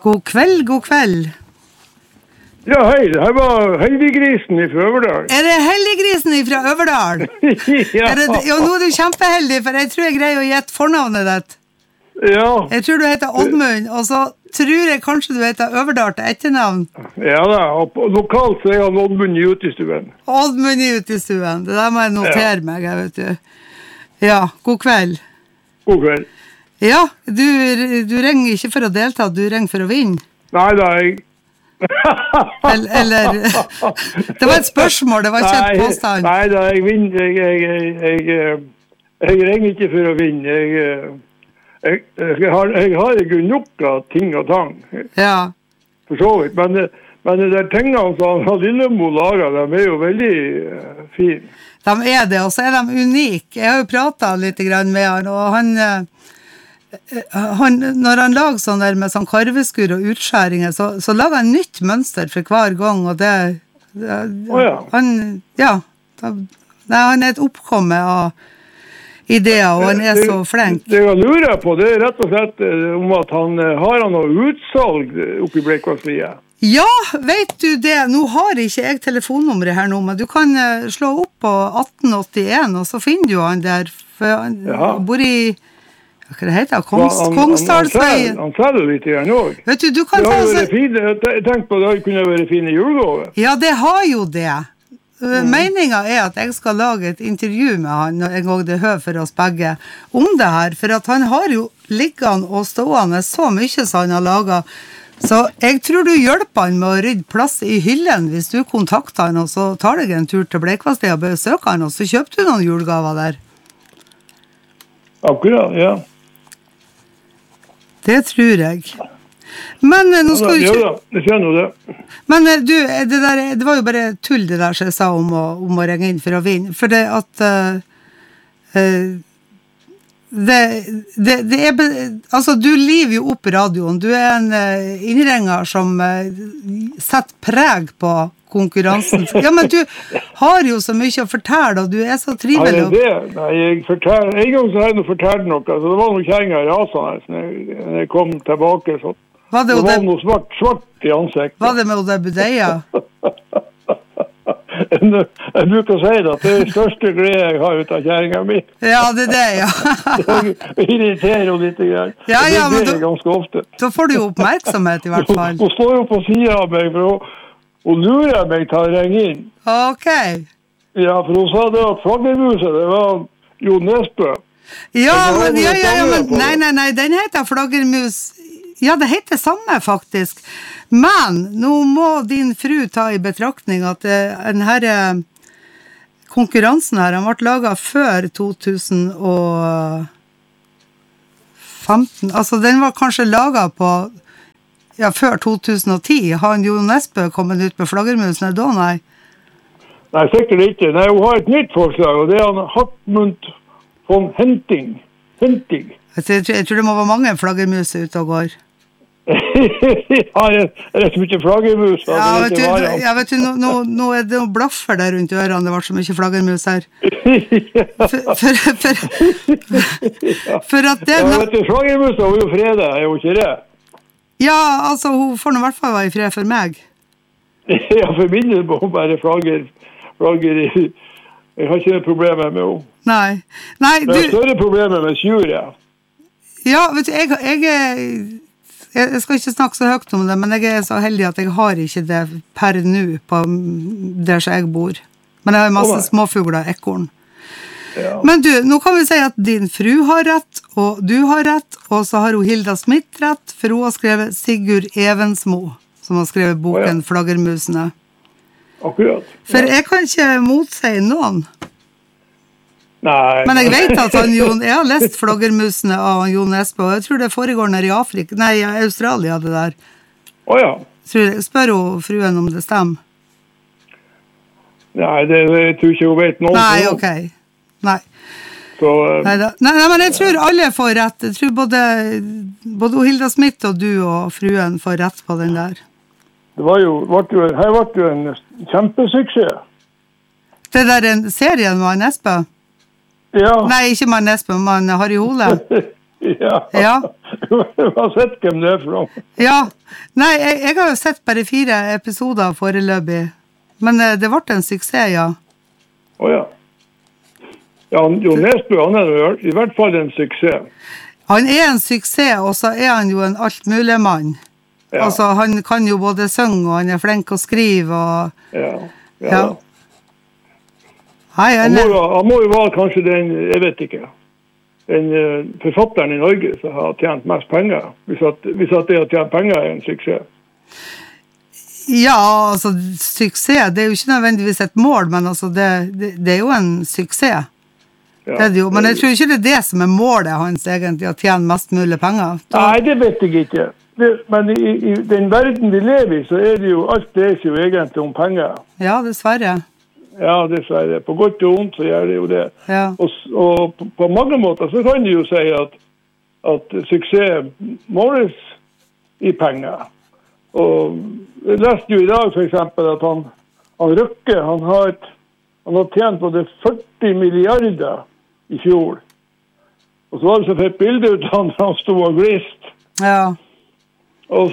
God kveld. Ja, hei, det her var Heldiggrisen fra Øverdal. Det Heldiggrisen fra Øverdal? Ja. Jo, nå du kjempeheldig, for jeg tror jeg greier å gjette fornavnet ditt. Ja. Jeg tror du heter Oddmund, og så tror jeg kanskje du heter Øverdal til etternavn. Ja da, og lokalt så han Oddmund i utestuen. Oddmund i utestuen, det der må jeg notere meg, jeg vet du. Ja, god kveld. God kveld. Ja, du ringer ikke for å delta, du ringer for å vinne. Nei da, Eller det var et spørsmål, det var ikke et påstand. Nei da, jeg vinner. Jeg ringer ikke for å vinne. Jeg har ikke nok av ting og tang. Ja. For så vidt. Men de der tingene som Lillemo lager, de jo veldig fine. De det, og så de unike. Jeg har jo pratet litt med han, og når han lager sånn der med sånn karveskur og utskjæringer, så lager han nytt mønster for hver gang, og han et oppkomme av ideer, og han så flink. Det jeg lurer på, det rett og slett om at han har noe utsalg oppe i Bleikvassliet. Ja, vet du det? Nå har ikke jeg telefonnummeret her nå, men du kan slå opp på 1881, og så finner du han der, for han bor i hva det heter? Kongsdalsveien. Han selger litt igjen også. Vet du, du kan jeg tenkte på det kunne være fine julegave. Ja, det har jo det. Meningen at jeg skal lage et intervju med han en gang det hører for oss begge om det her, for at han har jo liggende og stående så mye som han har laget. Så jeg tror du hjelper han med å rydde plass i hyllen hvis du kontakter han, og så tar deg en tur til Bleikvassliet og besøker han, og så kjøper du noen julegaver der. Akkurat, ja. Det tror jeg. Men nå skal du ikke... Ja da, det kjenner det. Men du, det var jo bare tull det der som jeg sa om å ringe inn for å vinne. For det at... altså, du liver jo opp radioen. Du en innringer som setter preg på konkurransen. Ja, men du har jo så mye å fortelle, og du så trivelig. Nei, en gang så har jeg fortalt noe, så det var noen kjerringer i rasene når jeg kom tilbake, så det var noe svart i ansiktet. Var det med det budeia? Jeg bruker å si det, at det det største glede jeg har ut av kjerringen min. Ja, det ja. Det irriterer jo litt grann. Ja, men det ganske ofte. Da får du jo oppmerksomhet i hvert fall. Hun står jo på siden av meg og lurer meg til å ringe inn. Ok. Ja, for hun sa det at flaggermuset, det var Jo Nesbø. Ja, men nei, den heter flaggermus. Ja, det heter samme faktisk. Men nå må din fru ta i betraktning at denne konkurransen her, den ble laget før 2015. Altså, den var kanskje laget på før 2010. Har Jo Nesbø kommet ut med flaggermusene da, nei? Nei, sikkert ikke. Nei, hun har et nytt forslag, og det han Hartmut von Henting. Jeg tror det må være mange flaggermuser ute og går. Ja, det så mye flaggermus. Ja, vet du, nå det noe blaffer der rundt ørene, det var så mye flaggermus her. For at det... Ja, vet du, flaggermus er jo fredag, er jo ikke det? Ja, altså, hun får nå i hvert fall være i fred for meg. Ja, for min del må hun bare flagger i... Jeg har ikke problemer med henne. Nei, det større problemer med tjur, ja. Ja, vet du, jeg skal ikke snakke så høyt om det, men jeg så heldig at jeg har ikke det per nå på der som jeg bor. Men jeg har masse småfugler, ekorn. Ja. Men du, nå kan vi si at din fru har rett, og du har rett, og så har hun Hilda Smith rett, for hun har skrevet Sigurd Evensmo, som har skrevet boken Flaggermusene. Akkurat. For jeg kan ikke motsi noen. Nei. Men jeg vet at jeg har lest Flaggermusene av Jo Nesbø, og jeg tror det foregår nede i Australia, det der. Ja. Spør hun fruen om det stemmer? Nei, det tror ikke hun vet noe. Nei, ok. Nei. Så, nei, men jeg tror alle får rett. Jeg tror både Hilda Smith og du og fruen får rett på den der. Her ble jo en kjempesuksess. Det der serien med Nesbø? Ja. Nei, ikke med Nesbø, men Harry Hole. Ja. Du har sett hvem det for noe. Ja. Nei, jeg har jo sett bare 4 episoder foreløpig. Men det ble en suksess, ja. Ja. Ja, Jo Nesbø, han jo i hvert fall en suksess. Han en suksess, og så han jo en altmuligmann. Ja. Altså, han kan jo både synge, og han flink å skrive, og... Ja. Hei, han må jo være kanskje den, jeg vet ikke, den forfatteren i Norge som har tjent mest penger. Hvis at det å tjene penger en suksess. Ja, altså, suksess, det jo ikke nødvendigvis et mål, men altså, det jo en suksess. Ja, det jo, men jeg tror ikke det det som målet hans egentlig, å tjene mest mulig penger. Nei, det vet jeg ikke. Men i den verden vi lever i, så det jo, alt det jo egentlig om penger. Ja, dessverre. Ja, dessverre. På godt og ondt så gjør det jo det. Ja. Og på mange måter så kan du jo si at suksess måles i penger. Og jeg leste jo i dag for eksempel at han Røkke, han har tjent både 40 milliarder i fjor. Og så var det så fett bilde ut han stod og glist. Ja. Og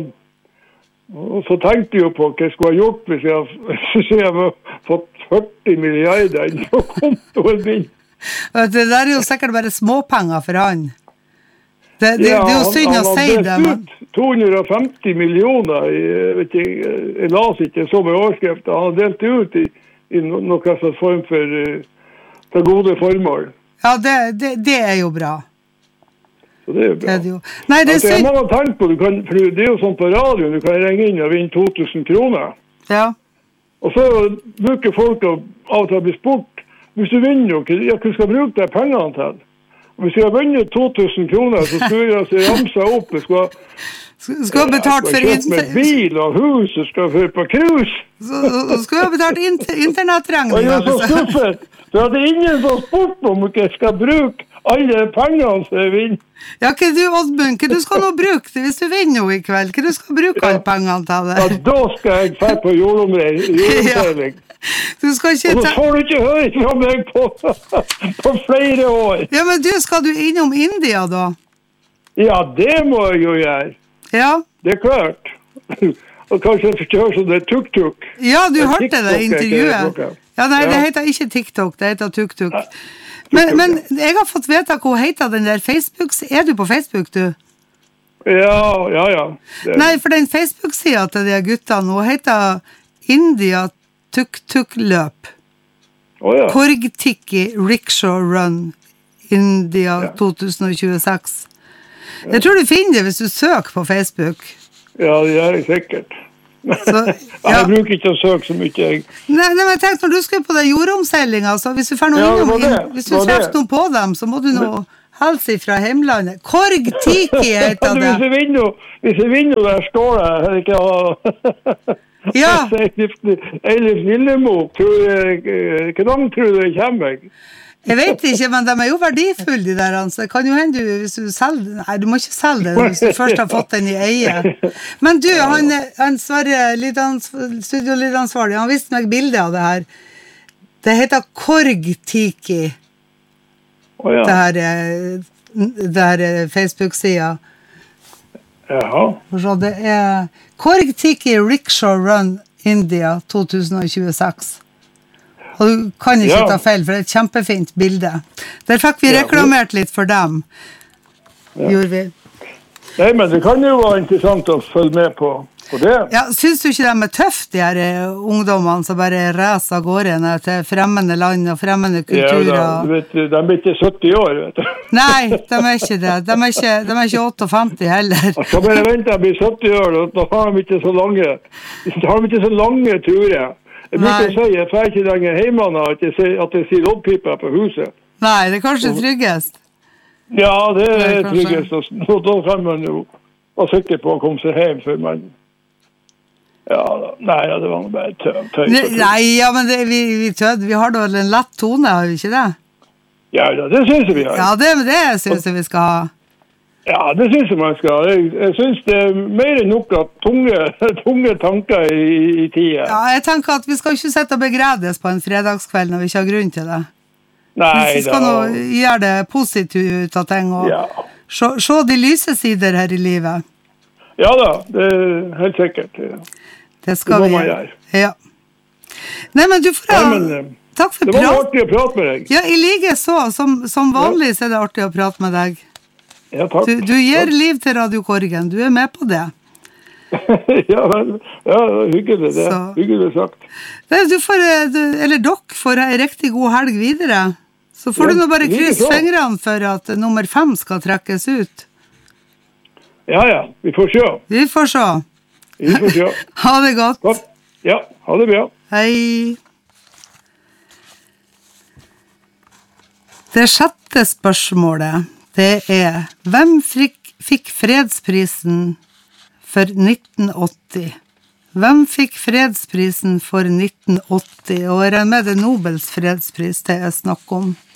så tenkte jeg jo på hva jeg skulle ha gjort hvis jeg hadde fått 40 milliarder inn på kontoen min. Det der jo sikkert bare småpenger for han. Det jo synd å si det. Han har delt ut 250 millioner, jeg las ikke så med overskrifter, han har delt ut i noen slags form for gode formål. Ja, det jo bra. Så det bra. Det jo. Nei, det jeg må ha tenkt på, for det jo sånn på radioen, du kan ringe inn og vinne 2000 kroner. Ja. Og så bruker folk av og til å bli spurt, hvis du vinner noe, hva skal bruke de pengene til? Hvis jeg har vunnet 2000 kroner, så skulle jeg ramse opp, jeg skulle ha betalt for med bil og hus, og skal få på krus. Så skulle ha betalt internettregninger. Og jeg så skuffet, så hadde ingen som spurt om jeg skal bruke alle pengene som jeg vinner. Ja, hva du, Oddmund, hva du skal nå bruke det hvis du vinner noe i kveld? Hva du skal bruke alle pengene til det? Ja, da skal jeg fære på jordomreiling. Du skal ikke og så får du ikke høre fra meg på flere år. Ja, men skal du innom India da? Ja, det må jeg jo gjøre. Ja. Det klart. Og kanskje jeg forstår som det tuk-tuk. Ja, du hørte det intervjuet. Ja, nei, det heter ikke TikTok, det heter tuk-tuk. Men jeg har fått vite hva heter den der Facebook. Du på Facebook, du? Ja. Nei, for den Facebook-siden til de guttene, hun heter India Tuk-Tuk-løp. Ja. Korgtiki Rickshaw Run India 2026. Jeg tror du finner det hvis du søker på Facebook. Ja, det gjør jeg sikkert. Så, ja. Jeg bruker ikke å søke så mye. Nei, men jeg tenkte når du skulle på den jordomseilinga, så hvis du får hvis du treffer noen på dem, så må du nå helse fra hjemlandet. Korgtiki heter det. Hvis jeg vinner der står det ikke ja. Eilif Lillemo, hvordan tror du det kommer jeg? Jeg vet ikke, men de jo verdifulle, de der. Så det kan jo hende hvis du selger... Nei, du må ikke selge det hvis du først har fått den i eie. Men du, han Sverre, studiolidansvarlig, han viste meg bildet av det her. Det heter Korgtiki. Det her Facebook-siden. Jaha. Så det Korgtiki Rickshaw Run India 2026. Og du kan ikke ta feil, for det et kjempefint bilde. Der fikk vi reklamert litt for dem. Gjorde vi. Nei, men det kan jo være interessant å følge med på det. Ja, synes du ikke de tøft, de her ungdommene som bare reiser av gårde til fremmede land og fremmede kulturer? Ja, du vet, de ikke 70 år, vet du. Nei, de ikke det. De ikke 58 heller. Jeg skal bare vente til de blir 70 år, og da har de ikke så lange turer. Jeg bruker å si, jeg får ikke lenger hjemme at jeg sier loddpiper på huset. Nei, det kanskje tryggest. Ja, det tryggest. Og da kan man jo være sikker på å komme seg hjem før man... Ja, nei, det var bare tøy. Nei, ja, men vi tød. Vi har da en lett tone, har vi ikke det? Ja, det synes jeg vi har. Ja, det synes jeg vi skal ha. Ja, det synes jeg man skal. Jeg synes det mer enn nok at tunge tanker i tida. Ja, jeg tenker at vi skal ikke sette og begredes på en fredagskveld når vi ikke har grunn til det. Nei, vi skal nå gjøre det positivt ut av ting. Og se de lyse sider her i livet. Ja da, det helt sikkert. Det skal det må vi man gjøre. Ja. Nei, men du får takk for det var artig å prate med deg. Ja, I like så. Som vanlig så det artig å prate med deg. Ja, takk. Du gir liv til Radio Korgen. Du med på det. Ja, hyggelig det. Så. Hyggelig sagt. Dere får en riktig god helg videre. Så får du nå bare krysse fingrene for at nummer 5 skal trekkes ut. Ja, vi får se. Vi får se. Ha det godt. Ja, ha det bra. Hei. Det 6. spørsmålet, det hvem fikk fredsprisen for 1980? Hvem fikk fredsprisen for 1980? Og med det Nobels fredspris det snakk om?